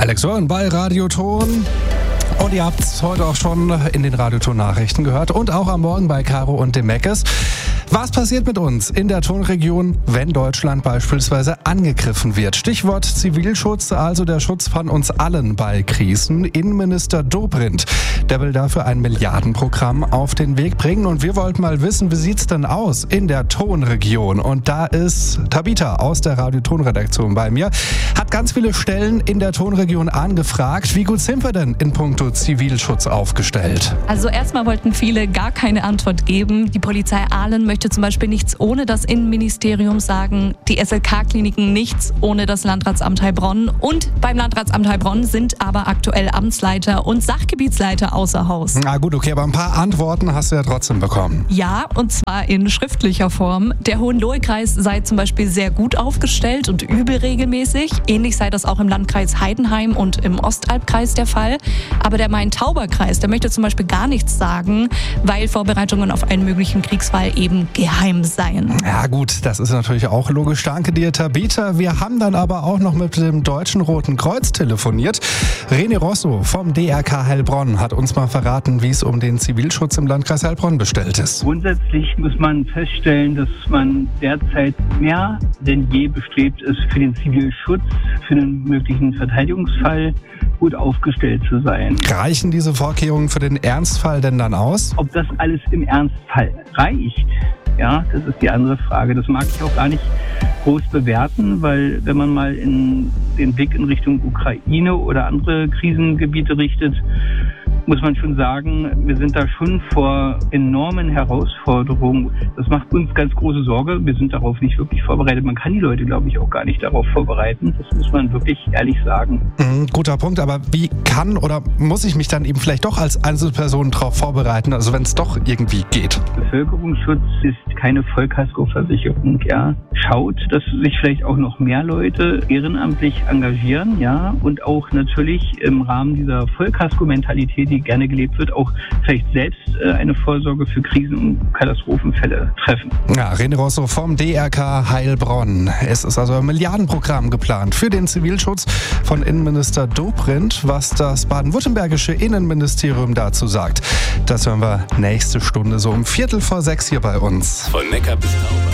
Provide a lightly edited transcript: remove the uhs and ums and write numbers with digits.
Alex Wörn bei Radioton. Und ihr habt es heute auch schon in den Radioton-Nachrichten gehört und auch am Morgen bei Caro und dem Meckes. Was passiert mit uns in der Tonregion, wenn Deutschland beispielsweise angegriffen wird? Stichwort Zivilschutz, also der Schutz von uns allen bei Krisen. Innenminister Dobrindt, der will dafür ein Milliardenprogramm auf den Weg bringen. Und wir wollten mal wissen, wie sieht's denn aus in der Tonregion? Und da ist Tabita aus der Radioton-Redaktion bei mir. Hat ganz viele Stellen in der Tonregion angefragt. Wie gut sind wir denn in puncto Zivilschutz aufgestellt? Also erstmal wollten viele gar keine Antwort geben. Die Polizei Aalen möchte zum Beispiel nichts ohne das Innenministerium sagen. Die SLK-Kliniken nichts ohne das Landratsamt Heilbronn. Und beim Landratsamt Heilbronn sind aber aktuell Amtsleiter und Sachgebietsleiter außer Haus. Na gut, okay, aber ein paar Antworten hast du ja trotzdem bekommen. Ja, und zwar in schriftlicher Form. Der Hohenlohe-Kreis sei zum Beispiel sehr gut aufgestellt und übe regelmäßig. Ähnlich sei das auch im Landkreis Heidenheim und im Ostalbkreis der Fall. Aber der Main-Tauber-Kreis, der möchte zum Beispiel gar nichts sagen, weil Vorbereitungen auf einen möglichen Kriegsfall eben geheim seien. Ja gut, das ist natürlich auch logisch. Danke dir, Tabita. Wir haben dann aber auch noch mit dem Deutschen Roten Kreuz telefoniert. René Rosso vom DRK Heilbronn hat uns mal verraten, wie es um den Zivilschutz im Landkreis Heilbronn bestellt ist. Grundsätzlich muss man feststellen, dass man derzeit mehr denn je bestrebt ist, für den Zivilschutz, für einen möglichen Verteidigungsfall gut aufgestellt zu sein. Reichen diese Vorkehrungen für den Ernstfall denn dann aus? Ob das alles im Ernstfall reicht, ja, das ist die andere Frage. Das mag ich auch gar nicht groß bewerten, weil wenn man mal den Blick in Richtung Ukraine oder andere Krisengebiete richtet, muss man schon sagen, wir sind da schon vor enormen Herausforderungen. Das macht uns ganz große Sorge. Wir sind darauf nicht wirklich vorbereitet. Man kann die Leute, glaube ich, auch gar nicht darauf vorbereiten. Das muss man wirklich ehrlich sagen. Guter Punkt, aber wie kann oder muss ich mich dann eben vielleicht doch als Einzelperson darauf vorbereiten, also wenn es doch irgendwie geht? Bevölkerungsschutz ist keine Vollkaskoversicherung. Ja. Schaut, dass sich vielleicht auch noch mehr Leute ehrenamtlich engagieren, ja, und auch natürlich im Rahmen dieser Vollkasko-Mentalität, die gerne gelebt wird, auch vielleicht selbst eine Vorsorge für Krisen- und Katastrophenfälle treffen. Ja, René Rosso vom DRK Heilbronn. Es ist also ein Milliardenprogramm geplant für den Zivilschutz von Innenminister Dobrindt. Was das baden-württembergische Innenministerium dazu sagt, das hören wir nächste Stunde so um 5:45 hier bei uns. Von Neckar bis Tauber.